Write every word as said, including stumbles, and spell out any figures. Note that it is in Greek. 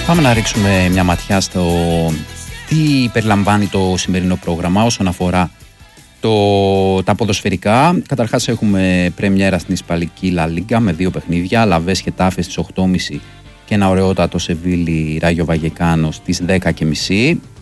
Πάμε να ρίξουμε μια ματιά στο τι περιλαμβάνει το σημερινό πρόγραμμα όσον αφορά το, τα ποδοσφαιρικά. Καταρχάς έχουμε πρεμιέρα στην Ισπανική Λα Λίγκα με δύο παιχνίδια, Αλαβές Χετάφε στις οκτώ και μισή και ένα ωραιότατο Σεβίλη Ράγιο Βαγεκάνο στις δέκα και μισή.